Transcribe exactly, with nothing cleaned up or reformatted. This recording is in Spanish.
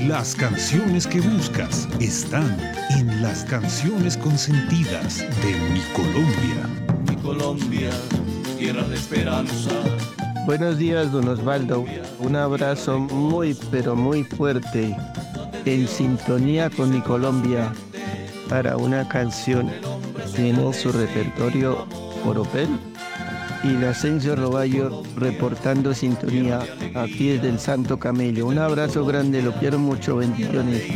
Las canciones que buscas están en las canciones consentidas de Mi Colombia. Mi Colombia, tierra de esperanza. Buenos días, don Osvaldo. Un abrazo muy, pero muy fuerte, en sintonía con Mi Colombia, para una canción que tiene en su repertorio Oropel y la Asensio Roballo reportando sintonía aquí desde el Santo Camello. Un abrazo grande, lo quiero mucho, bendiciones.